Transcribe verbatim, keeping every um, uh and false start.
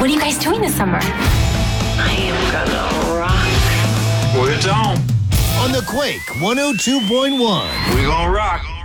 What are you guys doing this summer? I am gonna rock. Well, it's on. On the Quake one oh two point one. We gonna rock.